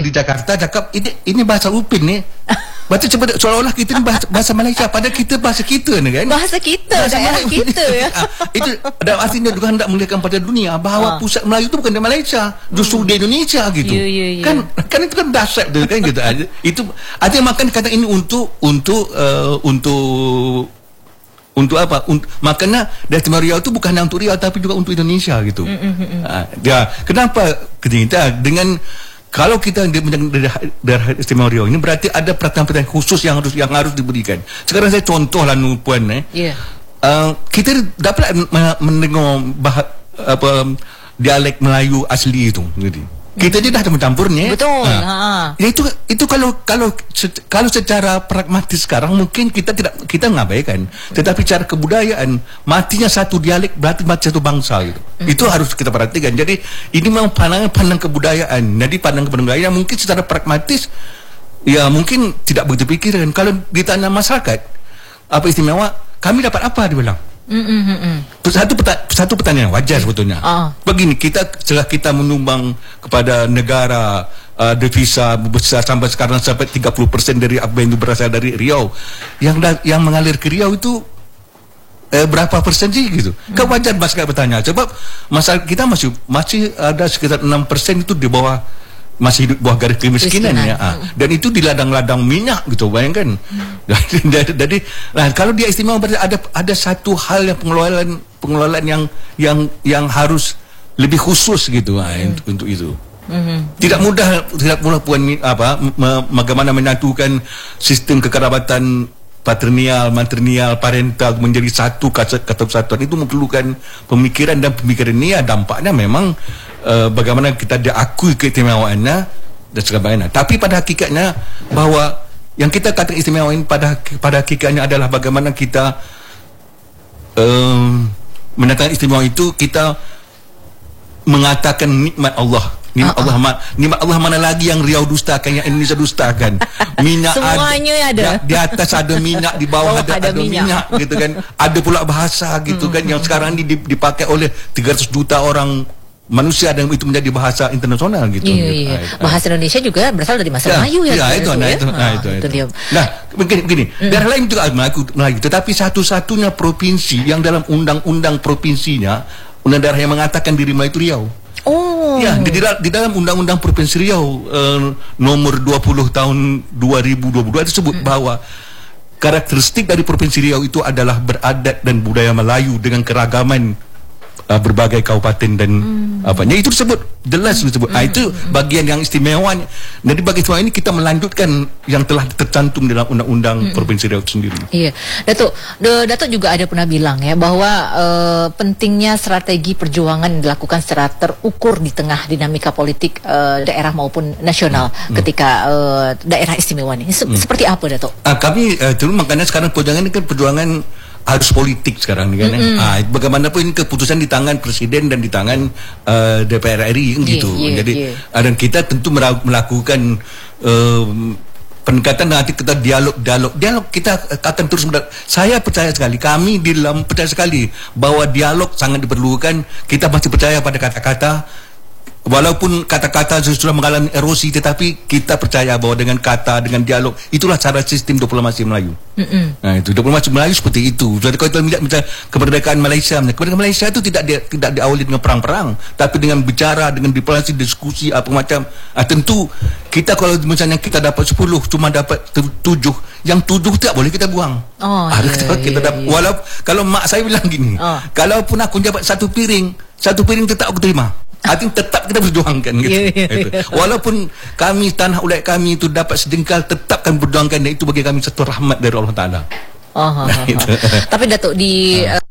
di Jakarta cakap ini bahasa Upin ni. Baca cepat seolah-olah kita ni bahasa Malaysia, padahal kita bahasa kita ni kan. Bahasa kita, daerah kita ya. Itu dan artinya juga hendak melihatkan pada dunia bahawa pusat Melayu itu bukan di Malaysia, justru di Indonesia gitu. Kan itu kan dahsyat tu kan gitu aja. Itu artinya makan kata ini untuk apa? Makanya Istimewa Riau itu bukan hanya untuk Riau tapi juga untuk Indonesia gitu. Kenapa kita dengan kalau kita daerah Istimewa Riau ini berarti ada perhatian-perhatian khusus yang harus diberikan. Sekarang saya contohlah puan kita dapat mendengar dialek Melayu asli itu. Jadi kita je dah campur-campurnya. Betul. Itu kalau secara pragmatis sekarang mungkin kita mengabaikan, tetapi cara kebudayaan matinya satu dialek berarti mati satu bangsa gitu. Itu harus kita perhatikan. Jadi ini memang pandang kebudayaan. Jadi pandang kebudayaan mungkin secara pragmatis ya mungkin tidak begitu pikiran. Kalau ditanya masyarakat apa istimewa, kami dapat apa dia bilang? Satu pertanyaan wajar sebetulnya. Begini, setelah kita menyumbang kepada negara devisa besar sampai sekarang sampai 30% dari apa yang berasal dari Riau, yang mengalir ke Riau itu berapa persen sih gitu? Kan wajar masyarakat bertanya. Sebab masyarakat kita masih ada sekitar 6% itu di bawah, masih hidup bawah garis kemiskinan ya. Dan itu di ladang-ladang minyak gitu, bayangkan. Jadi kalau dia istimewa berarti ada satu hal yang pengelolaan yang harus lebih khusus gitu untuk itu. Tidak mudah puan bagaimana menyatukan sistem kekerabatan matrinial, parental menjadi satu kata kesatuan. Itu memerlukan pemikiran, dan pemikiran ini dampaknya memang bagaimana kita diakui keistimewaannya dan sebagainya. Tapi pada hakikatnya bahawa yang kita katakan istimewa ini pada hakikatnya adalah bagaimana kita menyatakan istimewa itu kita mengatakan nikmat Allah. Nikmat Allah mana lagi yang Riau dustakan, yang Indonesia dustakan? Minyak semuanya ada. Di atas ada minyak, di bawah ada minyak gitu kan. Ada pula bahasa gitu kan yang sekarang ini dipakai oleh 300 juta orang manusia, dan itu menjadi bahasa internasional gitu. Bahasa Indonesia juga berasal dari bahasa Melayu itu. Nah, begini. Daerah lain juga Melayu, tetapi satu-satunya provinsi yang dalam undang-undang provinsinya, undang daerah yang mengatakan diri Melayu itu Riau. Di dalam Undang-Undang Provinsi Riau nomor 20 tahun 2022 disebut bahwa karakteristik dari Provinsi Riau itu adalah beradat dan budaya Melayu dengan keragaman berbagai kabupaten dan apanya, itu disebut jelas disebut. Itu bagian yang istimewa. Jadi bagi semua ini kita melanjutkan yang telah tercantum dalam Undang-Undang Provinsi Riau itu sendiri. Iya, Datuk juga ada pernah bilang ya bahwa pentingnya strategi perjuangan dilakukan secara terukur di tengah dinamika politik daerah maupun nasional ketika daerah istimewa ini. Seperti apa Datuk? Kami makanya sekarang perjuangan ini kan perjuangan harus politik sekarang kan. Bagaimanapun keputusan di tangan presiden dan di tangan DPR RI gitu. Jadi dan kita tentu melakukan pendekatan, nanti kita dialog kita akan terus. Saya percaya sekali, kami di dalam percaya sekali bahwa dialog sangat diperlukan. Kita masih percaya pada kata-kata, walaupun kata-kata sudah mengalami erosi, tetapi kita percaya bahwa dengan kata, dengan dialog, itulah cara sistem diplomasi Melayu. Nah, itu diplomasi Melayu seperti itu. Jadi kalau kita melihat misalnya kemerdekaan Malaysia itu tidak diawali dengan perang-perang, tapi dengan bicara, dengan diplomasi, diskusi apa macam. Tentu kita kalau misalnya kita dapat 10, cuma dapat 7, yang 7 tidak boleh kita buang. Walau kalau mak saya bilang gini, kalaupun aku dapat satu piring tetap aku terima. Artinya tetap kita berjuangkan gitu. Walaupun kami, tanah ulat kami itu dapat sedengkal, tetapkan berjuangkan, dan itu bagi kami satu rahmat dari Allah Ta'ala. Tapi Datuk, di